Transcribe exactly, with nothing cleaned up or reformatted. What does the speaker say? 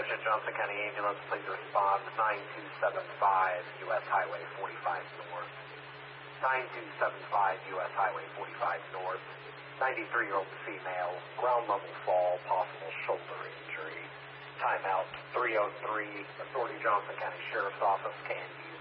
Attention Johnson County Ambulance, please respond nine two seven five U S Highway forty-five North. nine two seven five U S Highway forty-five North. ninety-three-year-old female, ground level fall, possible shoulder injury. Timeout three oh three, Authority Johnson County Sheriff's Office, can you